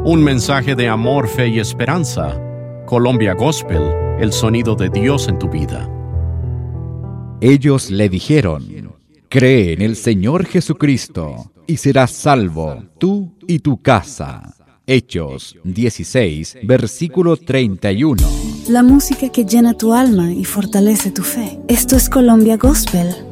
Un mensaje de amor, fe y esperanza. Colombia Gospel, el sonido de Dios en tu vida. Ellos le dijeron: cree en el Señor Jesucristo y serás salvo, tú y tu casa. Hechos 16, versículo 31. La música que llena tu alma y fortalece tu fe. Esto es Colombia Gospel.